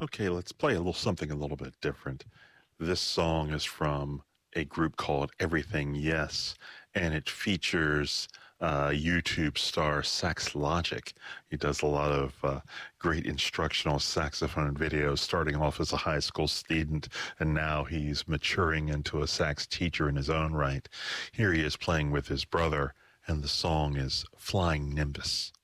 Okay, let's play a little something a little bit different. This song is from a group called Everything Yes, and it features YouTube star Sax Logic. He does a lot of great instructional saxophone videos, starting off as a high school student, and now he's maturing into a sax teacher in his own right. Here he is playing with his brother, and the song is Flying Nimbus.